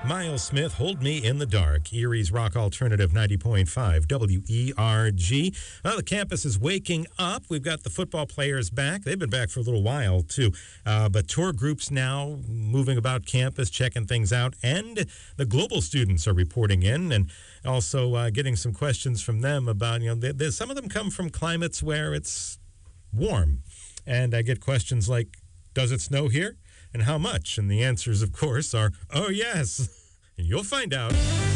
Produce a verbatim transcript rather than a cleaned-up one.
Miles Smith, Hold Me in the Dark. Erie's Rock Alternative ninety point five W E R G. Well, the campus is waking up. We've got the football players back. They've been back for a little while, too. Uh, but tour groups now moving about campus, checking things out. And the global students are reporting in and also uh, getting some questions from them about, you know, they, they, some of them come from climates where it's warm. And I get questions like, does it snow here? And how much? And the answers, of course, are, oh, yes. You'll find out.